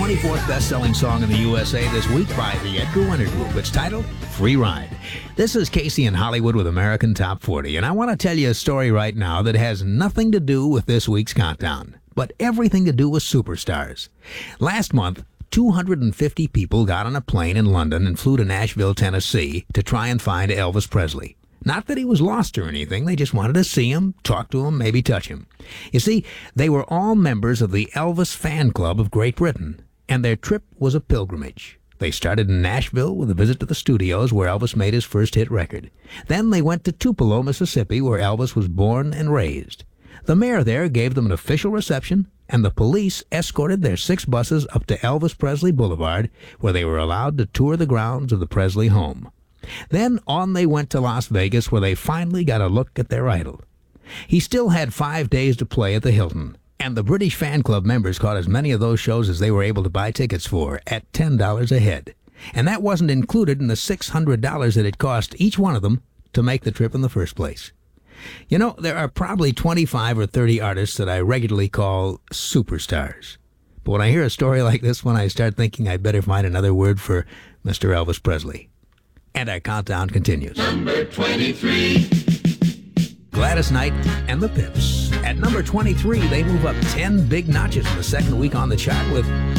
24th best-selling song in the USA this week by the Edgar Winter Group. It's titled Free Ride. This is Casey in Hollywood with American Top 40, and I want to tell you a story right now that has nothing to do with this week's countdown, but everything to do with superstars. Last month, 250 people got on a plane in London and flew to Nashville, Tennessee to try and find Elvis Presley. Not that he was lost or anything, they just wanted to see him, talk to him, maybe touch him. You see, they were all members of the Elvis Fan Club of Great Britain, and their trip was a pilgrimage. They started in Nashville with a visit to the studios where Elvis made his first hit record. Then they went to Tupelo, Mississippi, where Elvis was born and raised. The mayor there gave them an official reception, and the police escorted their 6 buses up to Elvis Presley Boulevard, where they were allowed to tour the grounds of the Presley home. Then on they went to Las Vegas, where they finally got a look at their idol. He still had 5 days to play at the Hilton, and the British Fan Club members caught as many of those shows as they were able to buy tickets for at $10 a head. And that wasn't included in the $600 that it cost each one of them to make the trip in the first place. You know, there are probably 25 or 30 artists that I regularly call superstars. But when I hear a story like this one, I start thinking I'd better find another word for Mr. Elvis Presley. And our countdown continues. Number 23. Gladys Knight and the Pips. At number 23, they move up 10 big notches in the second week on the chart with